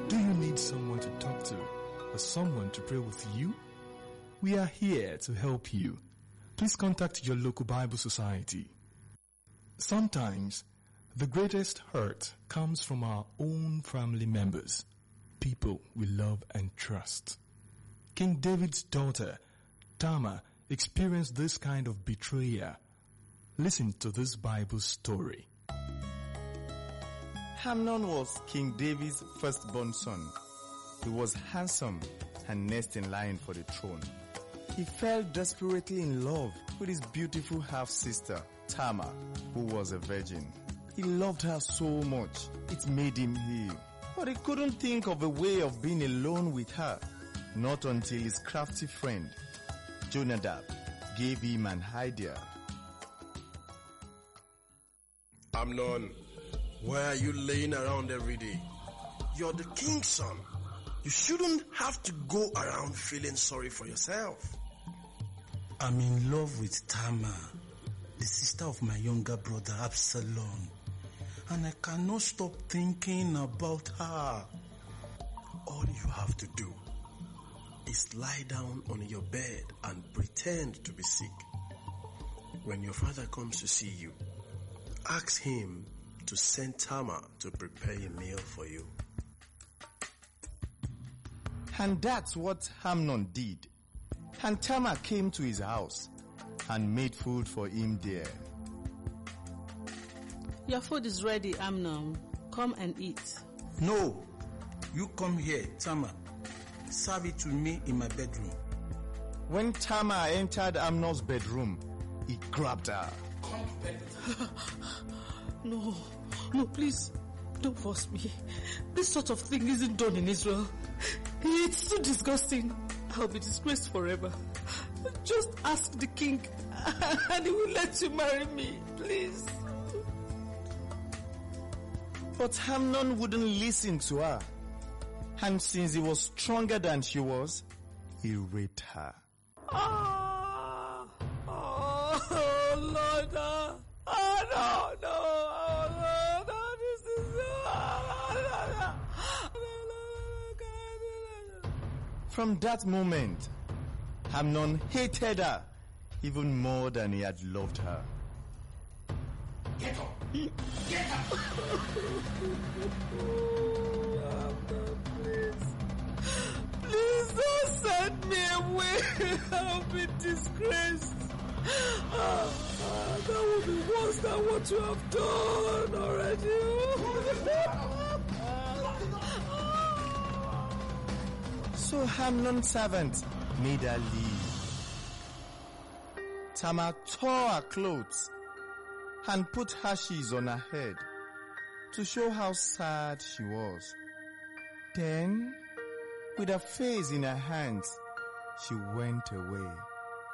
Do you need someone to talk to or someone to pray with you? We are here to help you. Please contact your local Bible society. Sometimes, the greatest hurt comes from our own family members, people we love and trust. King David's daughter, Tamar, experienced this kind of betrayal. Listen to this Bible story. Amnon was King David's firstborn son. He was handsome and next in line for the throne. He fell desperately in love with his beautiful half-sister, Tamar, who was a virgin. He loved her so much, it made him ill. But he couldn't think of a way of being alone with her, not until his crafty friend, Jonadab, gave him an idea. Amnon, why are you laying around every day? You're the king's son. You shouldn't have to go around feeling sorry for yourself. I'm in love with Tamar, the sister of my younger brother Absalom, and I cannot stop thinking about her. All you have to do is lie down on your bed and pretend to be sick. When your father comes to see you, ask him to send Tamar to prepare a meal for you. And that's what Amnon did. And Tamar came to his house and made food for him there. Your food is ready, Amnon. Come and eat. No, you come here, Tamar. Serve it to me in my bedroom. When Tamar entered Amnon's bedroom, he grabbed her. No, please, don't force me. This sort of thing isn't done in Israel. It's so disgusting. I'll be disgraced forever. Just ask the king and he will let you marry me, please. But Amnon wouldn't listen to her. And since he was stronger than she was, he raped her. Oh, Lord. No, this is... From that moment, Amnon hated her even more than he had loved her. Get up! Get up! Please don't send me away. I'll be disgraced. That would be worse than what you have done already. So Amnon's servant made her leave. Tamar tore her clothes and put ashes on her head to show how sad she was. Then, with her face in her hands, she went away.